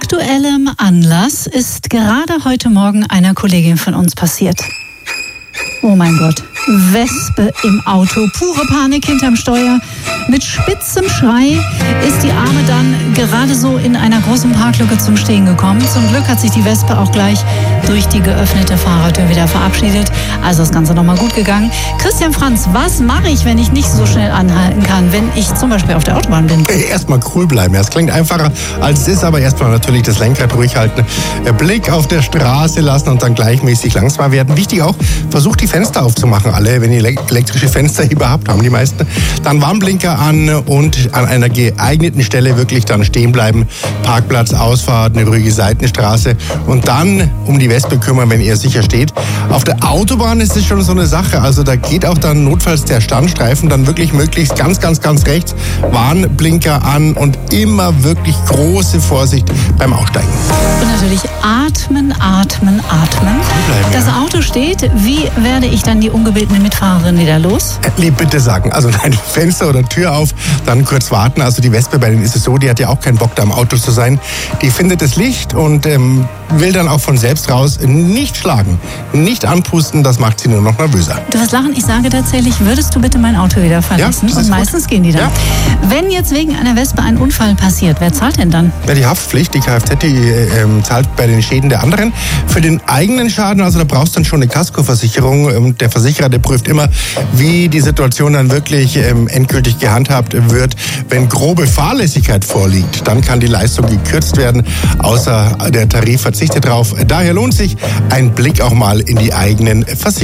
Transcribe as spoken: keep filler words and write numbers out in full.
aktuellem Anlass ist gerade heute Morgen einer Kollegin von uns passiert. Oh mein Gott, Wespe im Auto, pure Panik hinterm Steuer. Mit spitzem Schrei ist die Arme dann gerade so in einer großen Parklücke zum Stehen gekommen. Zum Glück hat sich die Wespe auch gleich durch die geöffnete Fahrertür wieder verabschiedet. Also das Ganze nochmal gut gegangen. Christian Franz, was mache ich, wenn ich nicht so schnell anhalten kann, wenn ich zum Beispiel auf der Autobahn bin? Erstmal cool bleiben. Ja, es klingt einfacher, als es ist, aber erstmal natürlich das Lenkrad ruhig halten, Blick auf der Straße lassen und dann gleichmäßig langsamer werden. Wichtig auch, versucht die Fenster aufzumachen, alle, wenn ihr elektrische Fenster überhaupt haben, die meisten. Dann Warnblinker an und an einer geeigneten Stelle wirklich dann stehen bleiben. Parkplatz, Ausfahrt, eine ruhige Seitenstraße und dann um die Wespe kümmern, wenn ihr sicher steht. Auf der Autobahn ist es schon so eine Sache, also da geht auch dann notfalls der Standstreifen dann wirklich möglichst ganz, ganz, ganz rechts. Warnblinker an und immer wirklich große Vorsicht beim Aussteigen. Und natürlich atmen, atmen, atmen. Bleiben, das ja. Auto steht, wie werde ich dann die ungebetene Mitfahrerin wieder los? Lieb bitte sagen, also nein, Fenster oder Tür auf, dann kurz warten. Also die Wespe, bei denen ist es so, die hat ja auch keinen Bock, da im Auto zu sein. Die findet das Licht und ähm, will dann auch von selbst raus. Nicht schlagen, nicht anpusten, das macht sie nur noch nervöser. Du wirst lachen, ich sage tatsächlich, würdest du bitte mein Auto wieder verlassen? Ja, das ist und gut. meistens gehen die dann. Ja. Wenn jetzt wegen einer Wespe ein Unfall passiert, wer zahlt denn dann? Ja, die Haftpflicht, die Kfz, die ähm, zahlt bei den Schäden der anderen. Für den eigenen Schaden, also da brauchst du dann schon eine Kaskoversicherung. Und der Versicherer, der prüft immer, wie die Situation dann wirklich ähm, endgültig gehandhabt wird. Wenn grobe Fahrlässigkeit vorliegt, dann kann die Leistung gekürzt werden, außer der Tarif verzichtet drauf. Daher lohnt sich ein Blick auch mal in die eigenen Versicherungen.